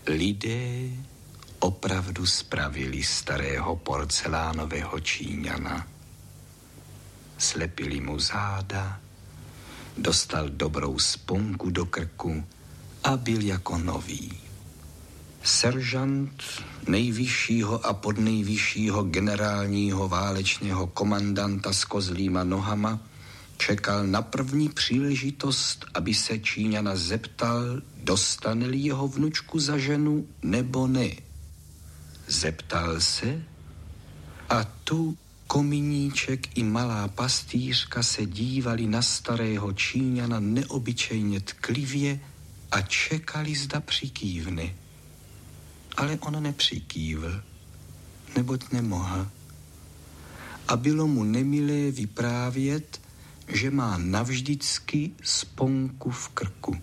Lidé opravdu spravili starého porcelánového Číňana. Slepili mu záda, dostal dobrou sponku do krku a byl jako nový. Seržant nejvyššího a podnejvyššího generálního válečného komandanta s kozlýma nohama čekal na první příležitost, aby se Číňana zeptal, dostane-li jeho vnučku za ženu nebo ne. Zeptal se a tu Kominíček i malá pastýřka se dívali na starého Číňana neobyčejně tklivě a čekali, zda přikývne. Ale on nepřikývl, neboť nemohl. A bylo mu nemilé vyprávět, že má navždycky sponku v krku.